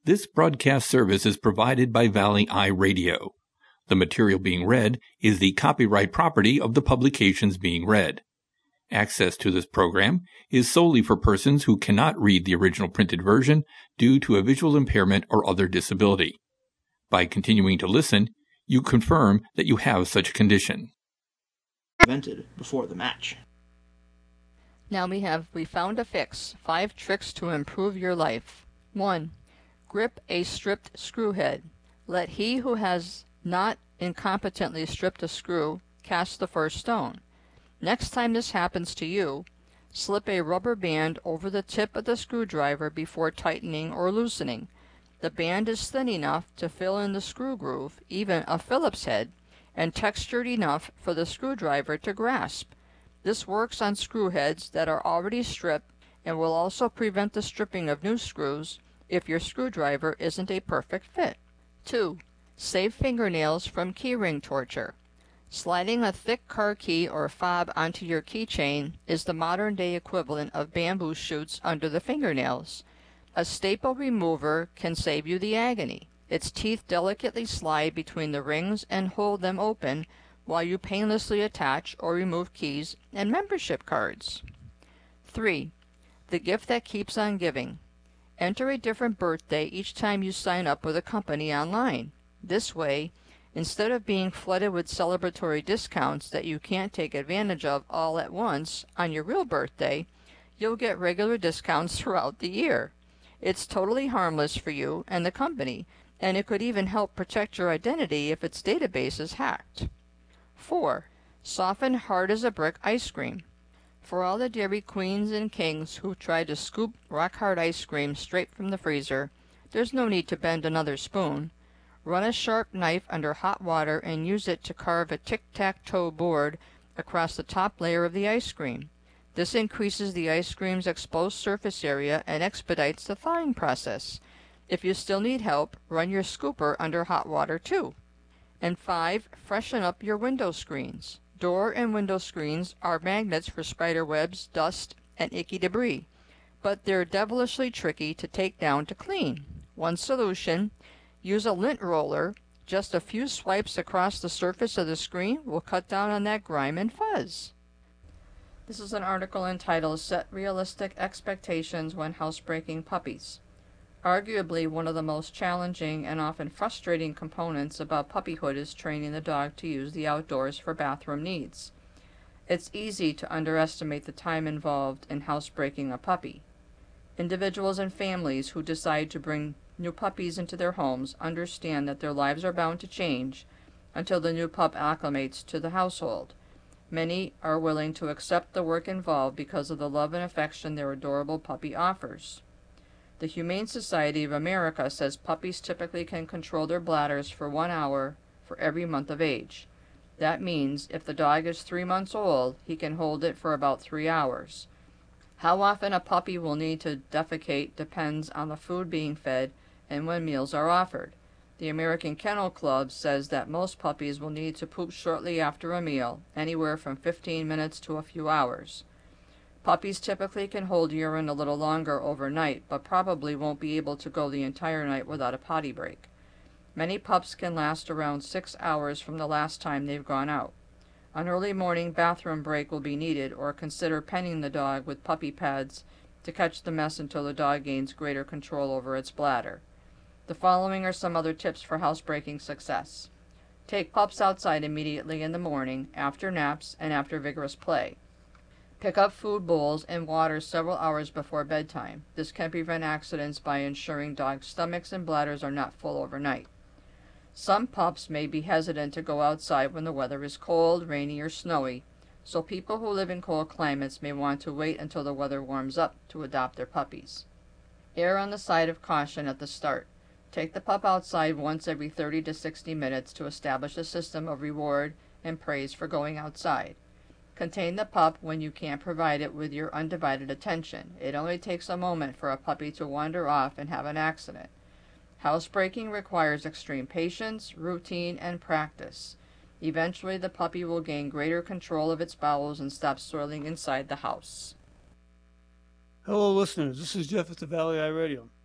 This broadcast service is provided by Valley Eye Radio. The material being read is the copyright property of the publications being read. Access to this program is solely for persons who cannot read the original printed version due to a visual impairment or other disability. By continuing to listen, you confirm that you have such a condition. Prevented before the match. Now we found a fix. 5 tricks to improve your life. 1. Grip a stripped screw head. Let he who has not incompetently stripped a screw cast the first stone. Next time this happens to you, slip a rubber band over the tip of the screwdriver before tightening or loosening. The band is thin enough to fill in the screw groove, even a Phillips head, and textured enough for the screwdriver to grasp. This works on screw heads that are already stripped and will also prevent the stripping of new screws if your screwdriver isn't a perfect fit. 2. Save fingernails from keyring torture. Sliding a thick car key or fob onto your keychain is the modern-day equivalent of bamboo shoots under the fingernails. A staple remover can save you the agony. Its teeth delicately slide between the rings and hold them open while you painlessly attach or remove keys and membership cards. 3. The gift that keeps on giving. Enter a different birthday each time you sign up with a company online. This way, instead of being flooded with celebratory discounts that you can't take advantage of all at once on your real birthday, you'll get regular discounts throughout the year. It's totally harmless for you and the company, and it could even help protect your identity if its database is hacked. 4. Soften hard as a brick ice cream. For all the Dairy Queens and Kings who try to scoop rock-hard ice cream straight from the freezer, there's no need to bend another spoon. Run a sharp knife under hot water and use it to carve a tic-tac-toe board across the top layer of the ice cream. This increases the ice cream's exposed surface area and expedites the thawing process. If you still need help, run your scooper under hot water too. And 5. Freshen up your window screens. Door and window screens are magnets for spider webs, dust, and icky debris, but they're devilishly tricky to take down to clean. One solution: use a lint roller. Just a few swipes across the surface of the screen will cut down on that grime and fuzz. This is an article entitled Set Realistic Expectations When Housebreaking Puppies. Arguably one of the most challenging and often frustrating components about puppyhood is training the dog to use the outdoors for bathroom needs. It's easy to underestimate the time involved in housebreaking a puppy. Individuals and families who decide to bring new puppies into their homes understand that their lives are bound to change until the new pup acclimates to the household. Many are willing to accept the work involved because of the love and affection their adorable puppy offers. The Humane Society of America says puppies typically can control their bladders for 1 hour for every month of age. That means if the dog is 3 months old, he can hold it for about 3 hours. How often a puppy will need to defecate depends on the food being fed and when meals are offered. The American Kennel Club says that most puppies will need to poop shortly after a meal, anywhere from 15 minutes to a few hours. Puppies typically can hold urine a little longer overnight, but probably won't be able to go the entire night without a potty break. Many pups can last around 6 hours from the last time they've gone out. An early morning bathroom break will be needed, or consider penning the dog with puppy pads to catch the mess until the dog gains greater control over its bladder. The following are some other tips for housebreaking success. Take pups outside immediately in the morning, after naps, and after vigorous play. Pick up food bowls and water several hours before bedtime. This can prevent accidents by ensuring dogs' stomachs and bladders are not full overnight. Some pups may be hesitant to go outside when the weather is cold, rainy, or snowy, so people who live in cold climates may want to wait until the weather warms up to adopt their puppies. Err on the side of caution at the start. Take the pup outside once every 30 to 60 minutes to establish a system of reward and praise for going outside. Contain the pup when you can't provide it with your undivided attention. It only takes a moment for a puppy to wander off and have an accident. Housebreaking requires extreme patience, routine, and practice. Eventually, the puppy will gain greater control of its bowels and stop soiling inside the house. Hello, listeners. This is Jeff at the Valley Eye Radio.